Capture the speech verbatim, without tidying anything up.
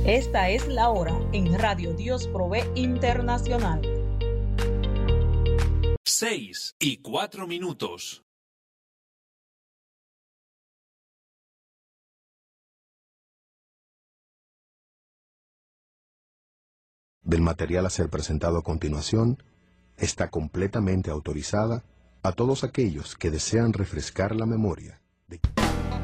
Esta es la hora en Radio Dios Provee Internacional. Seis y cuatro minutos. Del material a ser presentado a continuación está completamente autorizada a todos aquellos que desean refrescar la memoria de...